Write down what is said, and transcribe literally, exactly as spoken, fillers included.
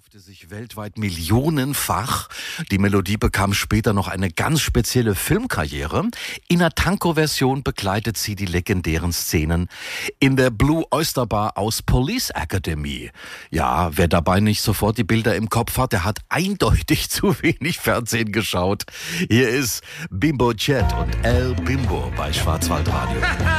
verkaufte sich weltweit millionenfach. Die Melodie bekam später noch eine ganz spezielle Filmkarriere. In der Tango-Version begleitet sie die legendären Szenen in der Blue Oyster Bar aus Police Academy. Ja, wer dabei nicht sofort die Bilder im Kopf hat, der hat eindeutig zu wenig Fernsehen geschaut. Hier ist Bimbo Jet und El Bimbo bei Schwarzwaldradio.